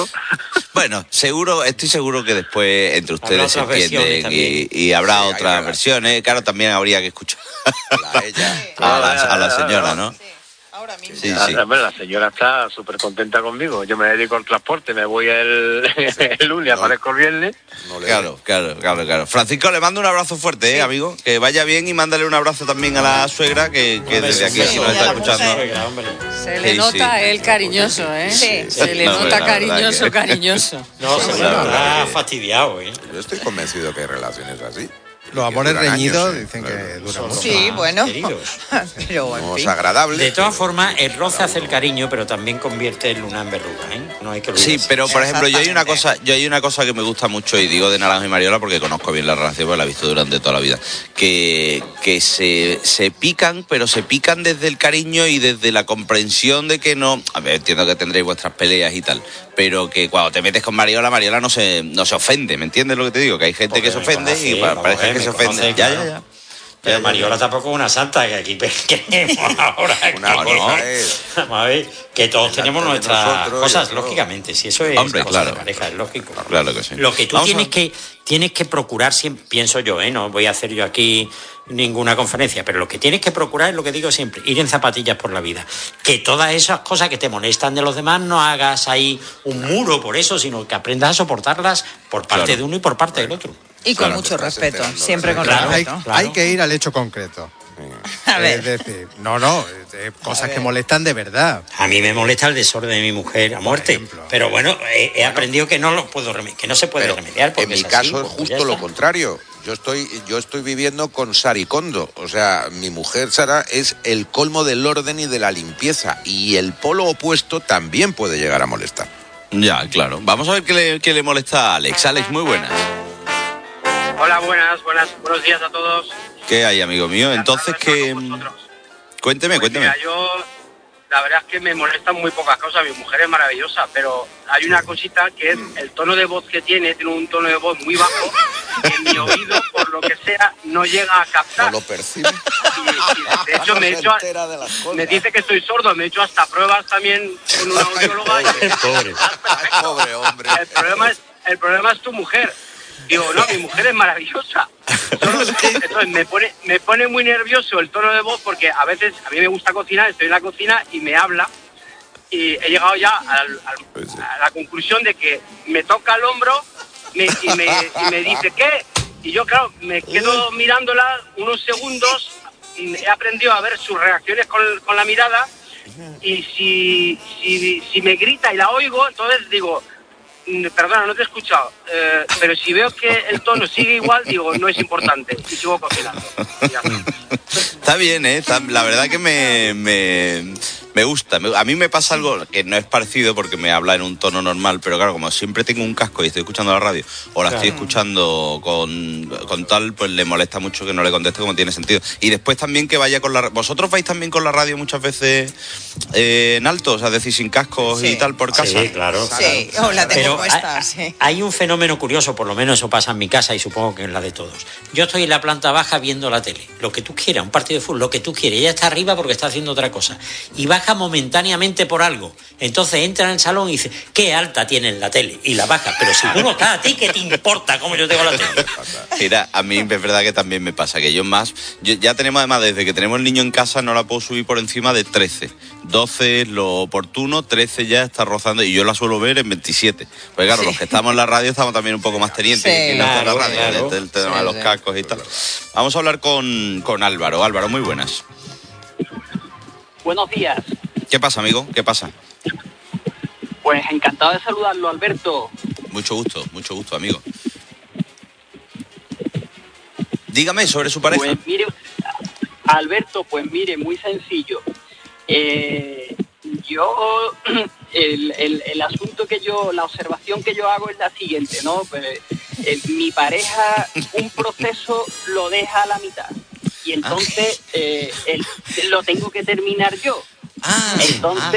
eso. Bueno, estoy seguro que después entre ustedes se entienden y habrá otras versiones. Claro, también habría que escuchar a la señora, ¿no? Ahora mismo. Sí. Bueno, la señora está súper contenta conmigo. Yo me dedico al transporte, me voy el lunes, aparezco el viernes. Claro. Francisco, le mando un abrazo fuerte, amigo. Que vaya bien y mándale un abrazo también a la suegra, que desde aquí si nos está escuchando. Se le nota el cariñoso, ¿eh? Sí. Se le nota cariñoso. No, se le habrá fastidiado, ¿eh? Yo estoy convencido que hay relaciones así. Los amores reñidos dicen que duran mucho. Sí, bueno. Pero no es agradable. De todas formas, el roce hace el cariño, pero también convierte el luna en verruga, ¿eh? No hay que olvidarse. Sí, pero por ejemplo, yo hay una cosa que me gusta mucho, y digo de Naranjo y Mariola porque conozco bien la relación, porque la he visto durante toda la vida, que se pican, pero se pican desde el cariño y desde la comprensión de que no... A ver, entiendo que tendréis vuestras peleas y tal, pero que cuando te metes con Mariola no se ofende, ¿me entiendes lo que te digo? Que hay gente que se ofende y parece que se ofende. Ya. Pero Mariola tampoco es una santa, que aquí queremos ahora. Vamos a ver, que todos tenemos nuestras cosas, lógicamente, si eso es cosa de pareja, es lógico. Claro que sí. Lo que tú tienes que procurar siempre, pienso yo, no voy a hacer yo aquí ninguna conferencia, pero lo que tienes que procurar es lo que digo siempre, ir en zapatillas por la vida. Que todas esas cosas que te molestan de los demás no hagas ahí un muro por eso, sino que aprendas a soportarlas por parte de uno y por parte del otro. Y con mucho respeto, siempre con respeto. Hay que ir al hecho concreto. A ver. Es decir, cosas que molestan de verdad. A mí me molesta el desorden de mi mujer a muerte, pero bueno, he aprendido que no se puede remediar. En mi caso es justo lo contrario. Yo estoy viviendo con Sari Kondo. O sea, mi mujer Sara es el colmo del orden y de la limpieza, y el polo opuesto también puede llegar a molestar. Ya, claro. Vamos a ver qué le molesta a Alex. Alex, muy buenas. Hola, buenos días a todos. ¿Qué hay, amigo mío? Entonces, ¿qué? Cuénteme. Mira, la verdad es que me molestan muy pocas cosas. Mi mujer es maravillosa, pero hay una cosita que es el tono de voz que tiene un tono de voz muy bajo, que mi oído, por lo que sea, no llega a captar. No lo percibe. Y de hecho, me dice que estoy sordo, me he hecho hasta pruebas también con una audióloga. Pobre hombre. El problema es tu mujer. Digo, no, mi mujer es maravillosa. Entonces me pone muy nervioso el tono de voz, porque a veces a mí me gusta cocinar, estoy en la cocina y me habla, y he llegado ya a la conclusión de que me toca el hombro y me dice ¿qué? Y yo, claro, me quedo mirándola unos segundos, he aprendido a ver sus reacciones con la mirada, y si me grita y la oigo, entonces digo... Perdona, no te he escuchado, pero si veo que el tono sigue igual, digo, no es importante, y sigo cocinando. Está bien, la verdad que me gusta. A mí me pasa algo que no es parecido, porque me habla en un tono normal, pero claro, como siempre tengo un casco y estoy escuchando la radio, o la estoy escuchando con tal, pues le molesta mucho que no le conteste, como tiene sentido. Y después también que vaya con la... ¿Vosotros vais también con la radio muchas veces en alto? O sea, decir, sin cascos y tal por casa. Sí, claro. Sí, o la tengo puesta, sí. Hay un fenómeno curioso, por lo menos eso pasa en mi casa y supongo que en la de todos. Yo estoy en la planta baja viendo la tele, lo que tú quieras, un partido de fútbol, lo que tú quieras. Ella está arriba porque está haciendo otra cosa. Y baja momentáneamente por algo. Entonces entra en el salón y dice, qué alta tienes la tele, y la baja. Pero si tú no estás, ¿a ti qué te importa cómo yo tengo la tele? Mira, a mí es verdad que también me pasa, que yo ya tenemos, además, desde que tenemos el niño en casa, no la puedo subir por encima de 13. 12 es lo oportuno, 13 ya está rozando, y yo la suelo ver en 27. Pues claro, los que estamos en la radio estamos también un poco más tenientes que no en la radio, el tema de los cascos y tal. Vamos a hablar con Álvaro. Álvaro, muy buenas. Buenos días. ¿Qué pasa, amigo? ¿Qué pasa? Pues encantado de saludarlo, Alberto. Mucho gusto, amigo. Dígame sobre su pareja. Pues mire, Alberto, pues mire, muy sencillo. Yo, el asunto la observación que yo hago es la siguiente, ¿no? Pues, mi pareja, un proceso lo deja a la mitad. Y entonces lo tengo que terminar yo. Entonces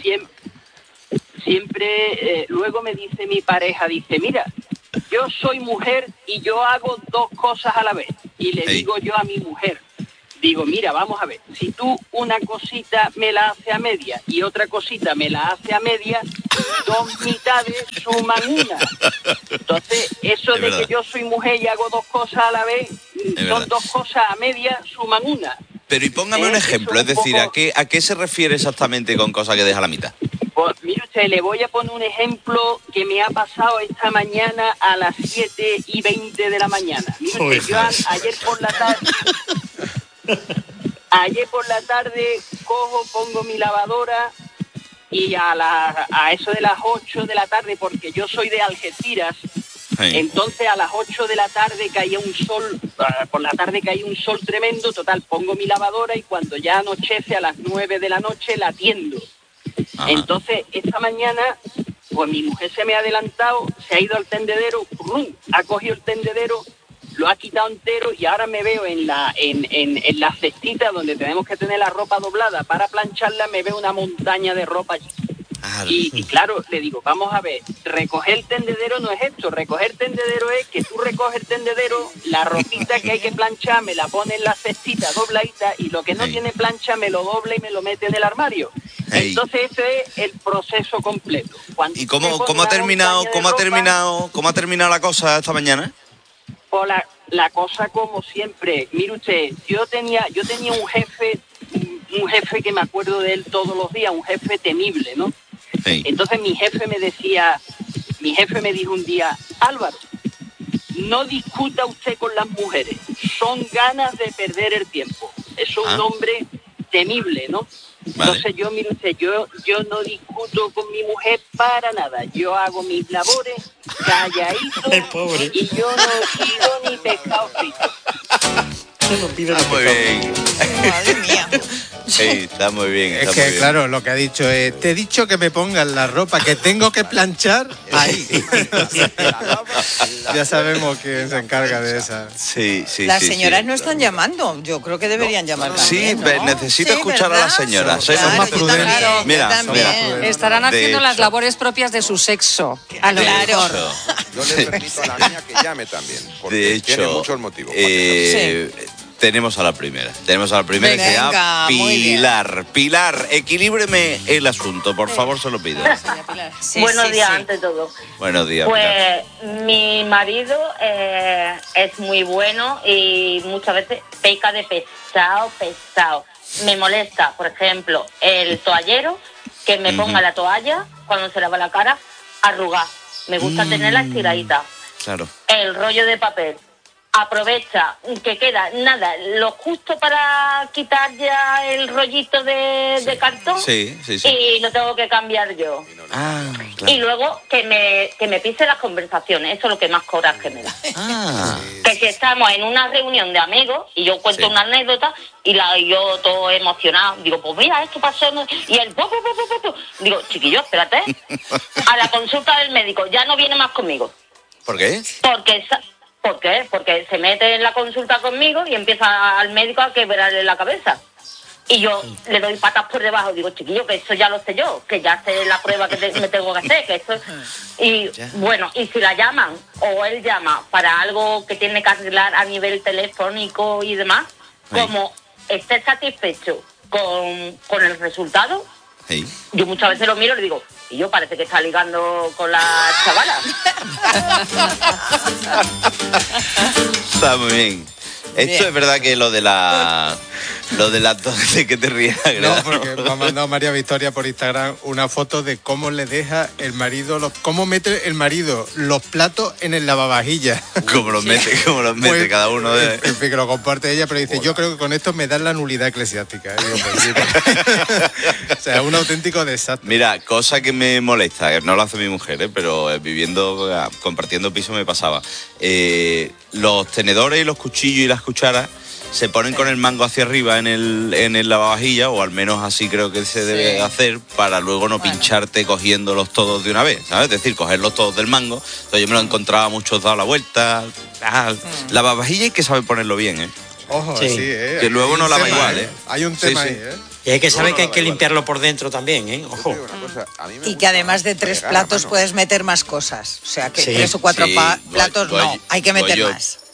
siempre luego me dice mi pareja, dice, mira, yo soy mujer y yo hago dos cosas a la vez. Y le digo yo a mi mujer, digo, mira, vamos a ver, si tú una cosita me la haces a media y otra cosita me la haces a media, dos mitades suman una. Entonces, eso de que yo soy mujer y hago dos cosas a la vez, son dos cosas a media, suman una. Pero y póngame un ejemplo, es decir, ¿a qué se refiere exactamente con cosa que deja la mitad? Pues mire usted, le voy a poner un ejemplo que me ha pasado esta mañana a las 7:20 de la mañana. Mire usted, yo ayer por la tarde cojo, pongo mi lavadora y a eso de las 8 de la tarde, porque yo soy de Algeciras, entonces a las 8 de la tarde caía un sol, por la tarde caía un sol tremendo, total, pongo mi lavadora y cuando ya anochece a las 9 de la noche la tiendo. Ajá. Entonces, esta mañana, pues mi mujer se me ha adelantado, se ha ido al tendedero, ha cogido el tendedero, lo ha quitado entero y ahora me veo en la cestita donde tenemos que tener la ropa doblada para plancharla, me veo una montaña de ropa allí. Y claro, le digo, vamos a ver, recoger el tendedero no es esto, recoger el tendedero es que tú recoges el tendedero, la ropita que hay que planchar me la pone en la cestita dobladita y lo que no tiene plancha me lo dobla y me lo mete en el armario. Entonces ese es el proceso completo. ¿Y cómo ha terminado la cosa esta mañana? Pues la cosa como siempre. Mire usted, yo tenía un jefe que me acuerdo de él todos los días, un jefe temible, ¿no? Sí. Entonces mi jefe me dijo un día, Álvaro, no discuta usted con las mujeres, son ganas de perder el tiempo. Es un hombre temible, ¿no? Vale. Entonces mire usted, yo no discuto con mi mujer para nada. Yo hago mis labores calladito y yo no pido ni pescado frito. Está muy bien. Madre mía. Sí, está muy bien. Es que, claro, lo que ha dicho es, te he dicho que me pongan la ropa que tengo que planchar ahí. Ya sabemos quién se encarga de esa. Sí. Las señoras no están llamando. Yo creo que deberían llamar también, ¿no? necesito escuchar ¿verdad? A las señoras. Soy más prudentes. Mira. Estarán haciendo las labores propias de su sexo. A lo mejor. Yo le permito a la niña que llame también, porque tiene muchos motivos. Tenemos a la primera que venga, Pilar. Pilar, equilíbreme el asunto, por favor, se lo pido. Buenos días, ante todo. Buenos días. Pues Pilar. Mi marido es muy bueno y muchas veces peca de pesado. Me molesta, por ejemplo, el toallero, que me ponga la toalla cuando se lava la cara arrugada. Me gusta tenerla estiradita. Claro. El rollo de papel. Aprovecha que queda nada, lo justo para quitar ya el rollito de cartón y lo tengo que cambiar yo. Claro. Y luego que me pise las conversaciones, eso es lo que más coraje me da. Que si estamos en una reunión de amigos y yo cuento una anécdota y yo todo emocionado, digo, pues mira, esto pasó, y él, digo, chiquillo, espérate, a la consulta del médico, ya no viene más conmigo. ¿Por qué? ¿Por qué? Porque se mete en la consulta conmigo y empieza al médico a quebrarle la cabeza. Y yo le doy patas por debajo. Digo, chiquillo, que eso ya lo sé yo, que ya sé la prueba que me tengo que hacer, que esto... Y bueno, y si la llaman o él llama para algo que tiene que arreglar a nivel telefónico y demás, como esté satisfecho con el resultado, yo muchas veces lo miro y le digo, y yo parece que está ligando con la chavala. Está muy bien. Esto es verdad que lo de la ¿de qué te rías? No, porque me ha mandado María Victoria por Instagram una foto de cómo le deja el marido, cómo mete el marido los platos en el lavavajillas. Cómo los mete pues, cada uno de... En fin, que lo comparte ella, pero dice, yo creo que con esto me dan la nulidad eclesiástica. Digo, pues, sí, o sea, un auténtico desastre. Mira, cosa que me molesta, no lo hace mi mujer, pero compartiendo piso me pasaba. Los tenedores y los cuchillos y las cucharas se ponen con el mango hacia arriba en el lavavajillas, o al menos así creo que se debe hacer, para luego no pincharte cogiéndolos todos de una vez, ¿sabes? Es decir, cogerlos todos del mango. Entonces yo me lo encontraba muchos dado la vuelta. Lavavajillas hay que saber ponerlo bien, ¿eh? Ojo, que luego no lava igual, ¿eh? Hay un tema ahí, ¿eh? Y hay que saber que hay que limpiarlo por dentro también, ¿eh? Ojo. Y que además de 3 platos puedes meter más cosas. O sea, que 3 o 4 platos no, hay que meter más.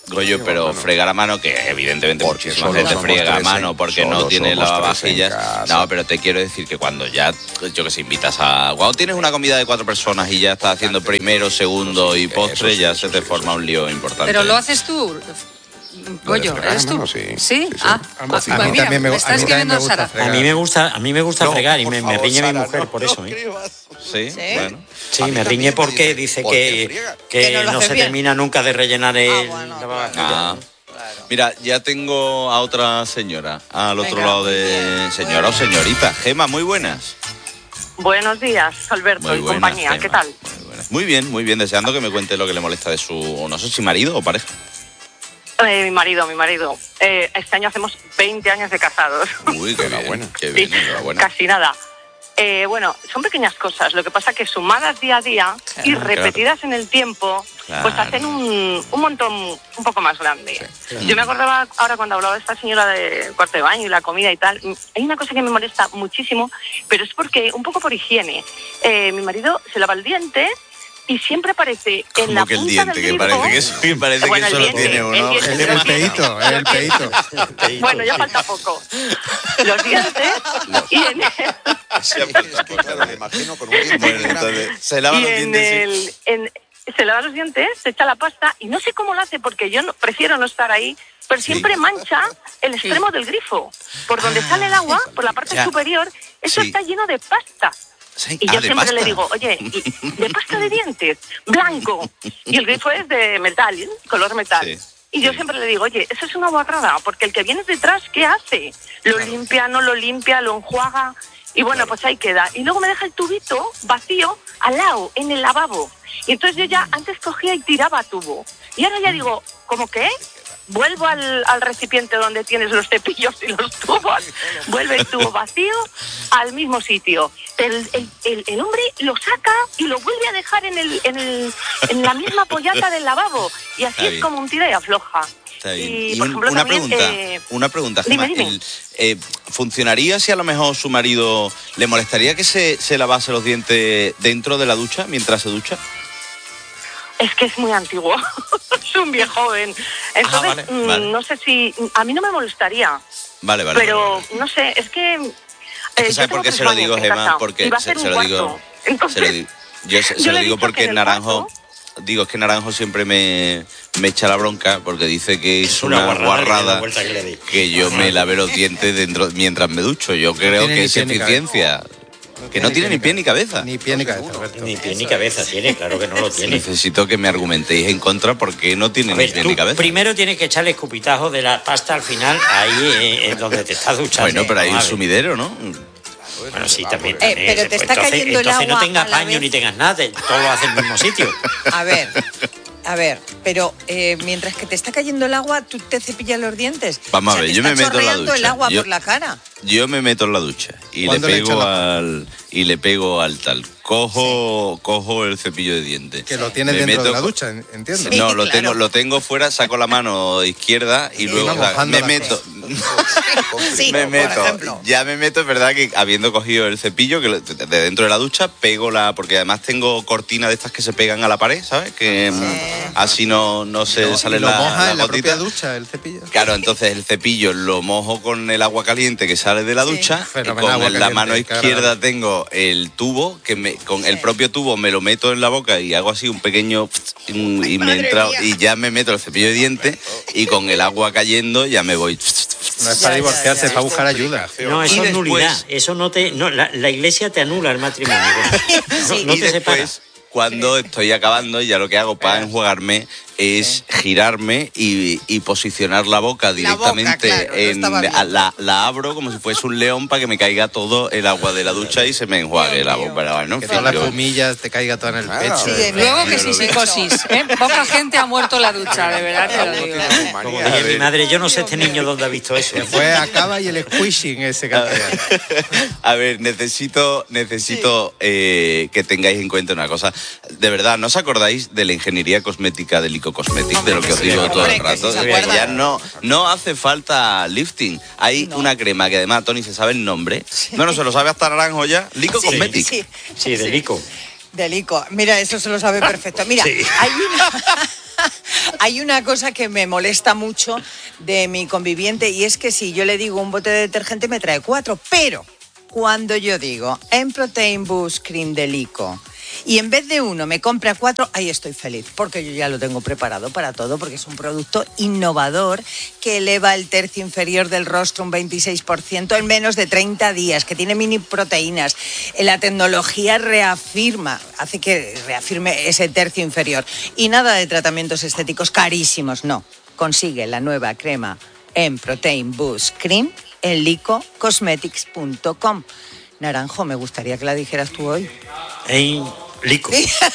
Goyo, pero fregar a mano, que evidentemente muchísima gente friega a mano porque no tiene lavavajillas. No, pero te quiero decir que cuando ya, yo que sé, cuando tienes una comida de 4 personas y ya estás haciendo primero, segundo y postre, ya se te forma un lío importante. Pero lo haces tú, Goyo, ¿eres tú? Sí. Ah, a mí también me gusta Sara. A mí me gusta fregar y me riñe mi mujer por eso. Sí, bueno. Sí, me riñe porque dice que no se termina nunca de rellenar el lavavajillas. Mira, ya tengo a otra señora al otro lado de... Señora o señorita. Gema, muy buenas. Buenos días, Alberto y compañía. Gema. ¿Qué tal? Muy bien, deseando que me cuente lo que le molesta de su, no sé si marido o pareja. Mi marido. Este año hacemos 20 años de casados. Uy, qué bien, enhorabuena. Casi nada. Bueno, son pequeñas cosas. Lo que pasa que sumadas día a día y repetidas en el tiempo, pues hacen un montón un poco más grande. Sí. Yo me acordaba ahora cuando hablaba de esta señora de cuarto de baño y la comida y tal. Hay una cosa que me molesta muchísimo, pero es porque, un poco por higiene. Mi marido se lava el diente y siempre aparece en la punta del grifo. Parece que eso lo tiene uno. El peito. Bueno, ya falta poco. Los dientes y en me imagino con un diente. Se lava los dientes. Se lava los dientes, se echa la pasta y no sé cómo lo hace porque yo prefiero no estar ahí, pero siempre mancha el extremo del grifo. Por donde sale el agua, por la parte superior, eso está lleno de pasta. Sí. Y yo siempre le digo, oye, de pasta de dientes, blanco. Y el grifo es de metal, color metal. Sí. Y yo siempre le digo, oye, eso es una guarrada, porque el que viene detrás, ¿qué hace? Lo limpia, no lo limpia, lo enjuaga. Y bueno, pues ahí queda. Y luego me deja el tubito vacío al lado, en el lavabo. Y entonces yo ya antes cogía y tiraba tubo. Y ahora ya digo, ¿cómo qué? Vuelvo al recipiente donde tienes los cepillos y los tubos, vuelve el tubo vacío al mismo sitio. El hombre lo saca y lo vuelve a dejar en la misma pollata del lavabo. Y así es como un tira y afloja. Está bien. Y por ejemplo, una pregunta, Gemma. Dime. ¿Funcionaría si a lo mejor su marido le molestaría que se lavase los dientes dentro de la ducha, mientras se ducha? Es que es muy antiguo, es un viejo joven. Entonces, vale. No sé si... A mí no me molestaría. Vale. Pero, no sé, es que... ¿Sabes por qué se lo digo, Gemma? Porque se lo digo... Se lo digo porque Naranjo... Digo, es que Naranjo siempre me echa la bronca porque dice que es una guarrada que yo me lave los dientes dentro mientras me ducho. Yo creo que es eficiencia. Que no tiene ni pie ni cabeza. Ni pie ni cabeza, Alberto. Ni pie ni cabeza tiene, claro que no lo tiene. Necesito que me argumentéis en contra porque no tiene ni pie ni cabeza. Primero tienes que echarle escupitajo de la pasta al final, ahí en donde te estás duchando. Bueno, pero hay un sumidero, ¿no? Bueno, sí, también. Pero te está cayendo el agua. Entonces no tengas baño ni tengas nada, todo lo hace en el mismo sitio. A ver, pero mientras que te está cayendo el agua, ¿tú te cepillas los dientes? Vamos a ver, yo me meto en la ducha. El agua por la cara. Yo me meto en la ducha y le pego al tal. Cojo el cepillo de dientes. Que lo tienes dentro de la ducha, entiendo. No, lo tengo fuera, saco la mano izquierda y luego me meto. Ya me meto, es verdad que habiendo cogido el cepillo que de dentro de la ducha, pego porque además tengo cortinas de estas que se pegan a la pared, ¿sabes? Que así no se sale la moja en la gotita. propia ducha el cepillo. Claro, entonces el cepillo lo mojo con el agua caliente que sale de la ducha. Con la mano izquierda tengo el tubo que con el propio tubo me lo meto en la boca y hago así un pequeño y me entra y ya me meto el cepillo de dientes y con el agua cayendo ya me voy. No es para divorciarse, es para buscar ayuda. No, eso es nulidad. Eso la iglesia te anula el matrimonio. No te separas. Cuando estoy acabando, ya lo que hago para enjuagarme es girarme y posicionar la boca directamente la abro como si fuese un león para que me caiga todo el agua de la ducha y se me enjuague la boca. ¿No? Que todas las pumillas te caiga todo en el pecho. Sí, luego que sí, psicosis. Poca gente ha muerto en la ducha, de verdad te lo digo. Como dije mi madre, yo no sé este niño dónde ha visto eso. Después acaba y el squishing ese campeón. A ver, necesito que tengáis en cuenta una cosa. De verdad, ¿no os acordáis de la ingeniería cosmética del Cosmetics, de lo que os digo todo el rato? Ya no hace falta lifting. Hay una crema que además Tony se sabe el nombre. No se lo sabe hasta Naranjo ya. Lico Cosmetics. Sí, de Lico. Delico. Mira, eso se lo sabe perfecto. Mira, sí. Hay una cosa que me molesta mucho de mi conviviente y es que si yo le digo un bote de detergente me trae 4, pero cuando yo digo M-Protein Boost Cream Delico y en vez de 1 me compra 4, ahí estoy feliz, porque yo ya lo tengo preparado para todo, porque es un producto innovador que eleva el tercio inferior del rostro un 26% en menos de 30 días, que tiene mini proteínas. La tecnología hace que reafirme ese tercio inferior. Y nada de tratamientos estéticos carísimos, no. Consigue la nueva crema M-Protein Boost Cream en licocosmetics.com. Naranjo, me gustaría que la dijeras tú hoy. Lico.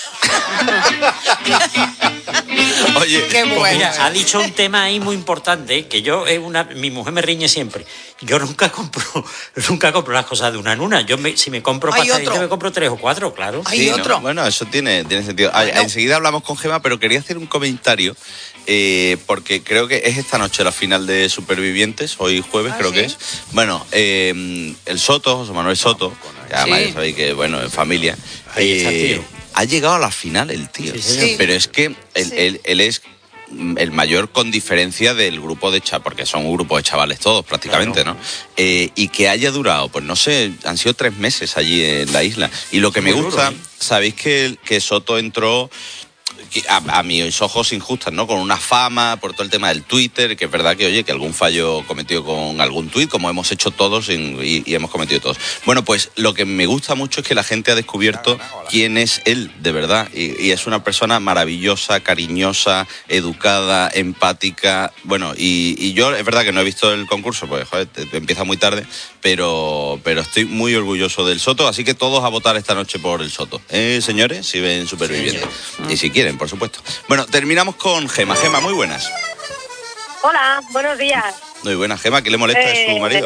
Oye, qué bueno. Mira, ha dicho un tema ahí muy importante que yo mi mujer me riñe siempre. Yo nunca compro las cosas de una en una. Si me compro pastelito me compro 3 o 4, claro. Hay otro. No, bueno, eso tiene sentido. Bueno. Enseguida hablamos con Gemma, pero quería hacer un comentario porque creo que es esta noche la final de Supervivientes, hoy jueves creo que es. Bueno, el Soto, José Manuel Soto, ya sabéis que bueno, en familia. Ahí está el tío. Ha llegado a la final el tío. Sí. Pero es que él es el mayor con diferencia del grupo de chavales, porque son un grupo de chavales todos prácticamente, claro. ¿No? Y que haya durado, pues no sé, han sido 3 meses allí en la isla. Y lo que me gusta, sabéis que Soto entró a mis ojos injustas, ¿no? Con una fama por todo el tema del Twitter, que es verdad que, oye, que algún fallo cometido con algún tuit, como hemos hecho todos y hemos cometido todos. Bueno, pues lo que me gusta mucho es que la gente ha descubierto quién es él, de verdad, y es una persona maravillosa, cariñosa, educada, empática, bueno, y yo es verdad que no he visto el concurso, pues, joder, empieza muy tarde, pero estoy muy orgulloso del Soto, así que todos a votar esta noche por el Soto, señores, si ven Supervivientes, y si quieren, por supuesto. Bueno, terminamos con Gemma. Gemma, muy buenas. Hola, buenos días. Muy buenas, Gemma. ¿Qué le molesta a su marido?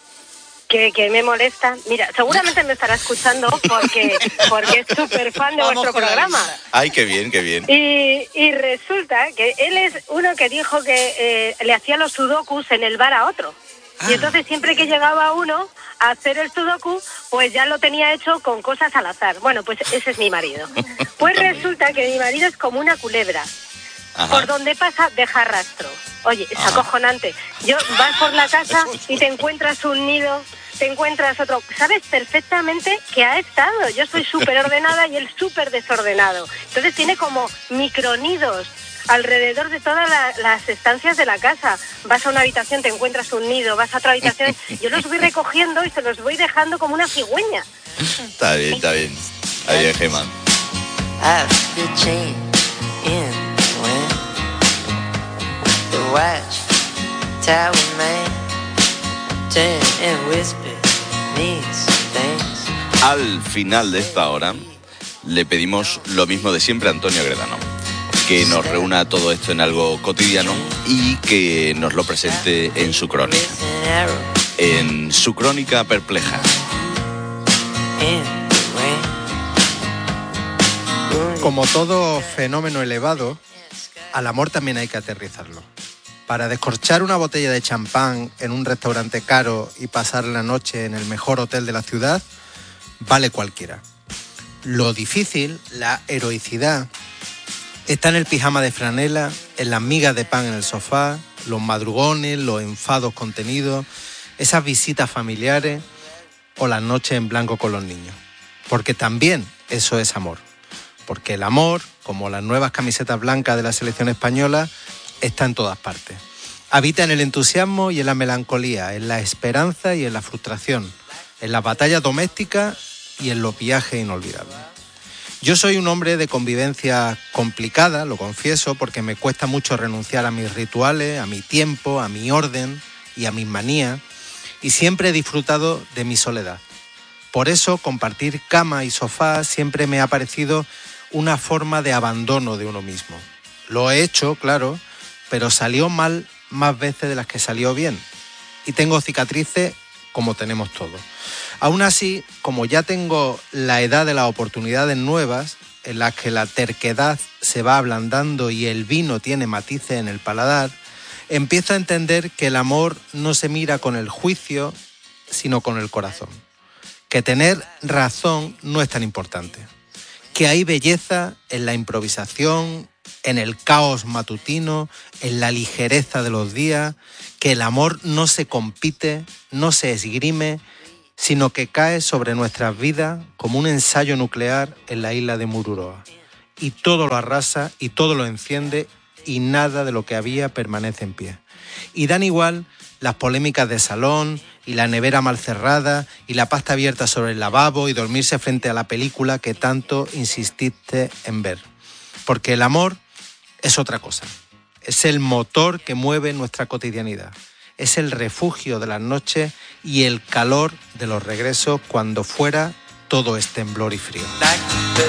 Que me molesta. Mira, seguramente me estará escuchando porque es súper fan de vuestro programa. Ay, qué bien, qué bien. Y resulta que él es uno que dijo que le hacía los sudokus en el bar a otro. Y entonces siempre que llegaba uno a hacer el sudoku, pues ya lo tenía hecho con cosas al azar. Bueno, pues ese es mi marido. Pues resulta que mi marido es como una culebra. Ajá. Por donde pasa deja rastro. Oye, es acojonante. Vas por la casa y te encuentras un nido, te encuentras otro. Sabes perfectamente que ha estado. Yo soy súper ordenada y él súper desordenado. Entonces tiene como micronidos alrededor de todas las estancias de la casa. Vas a una habitación, te encuentras un nido, vas a otra habitación, yo los voy recogiendo y se los voy dejando como una cigüeña. Está bien, está bien. Está bien, Gemma. Al final de esta hora le pedimos lo mismo de siempre a Antonio Gredano, que nos reúna todo esto en algo cotidiano y que nos lo presente en su crónica. En su crónica perpleja. Como todo fenómeno elevado, al amor también hay que aterrizarlo. Para descorchar una botella de champán en un restaurante caro y pasar la noche en el mejor hotel de la ciudad, vale cualquiera. Lo difícil, la heroicidad, está en el pijama de franela, en las migas de pan en el sofá, los madrugones, los enfados contenidos, esas visitas familiares o las noches en blanco con los niños. Porque también eso es amor. Porque el amor, como las nuevas camisetas blancas de la selección española, está en todas partes. Habita en el entusiasmo y en la melancolía, en la esperanza y en la frustración, en las batallas domésticas y en los viajes inolvidables. Yo soy un hombre de convivencia complicada, lo confieso, porque me cuesta mucho renunciar a mis rituales, a mi tiempo, a mi orden y a mis manías, y siempre he disfrutado de mi soledad. Por eso, compartir cama y sofá siempre me ha parecido una forma de abandono de uno mismo. Lo he hecho, claro, pero salió mal más veces de las que salió bien. Y tengo cicatrices como tenemos todos. Aún así, como ya tengo la edad de las oportunidades nuevas, en las que la terquedad se va ablandando y el vino tiene matices en el paladar, empiezo a entender que el amor no se mira con el juicio, sino con el corazón. Que tener razón no es tan importante. que hay belleza en la improvisación, en el caos matutino, en la ligereza de los días, que el amor no se compite, no se esgrime, sino que cae sobre nuestras vidas como un ensayo nuclear en la isla de Mururoa. Y todo lo arrasa y todo lo enciende y nada de lo que había permanece en pie. Y dan igual las polémicas de salón y la nevera mal cerrada y la pasta abierta sobre el lavabo y dormirse frente a la película que tanto insististe en ver. Porque el amor es otra cosa. Es el motor que mueve nuestra cotidianidad. Es el refugio de las noches y el calor de los regresos cuando fuera todo es temblor y frío.